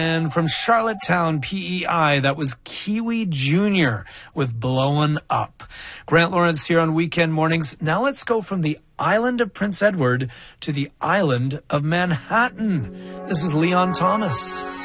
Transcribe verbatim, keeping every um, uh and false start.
And from Charlottetown, P E I, that was Kiwi Junior with Blowin' Up. Grant Lawrence here on Weekend Mornings. Now let's go from the island of Prince Edward to the island of Manhattan. This is Leon Thomas.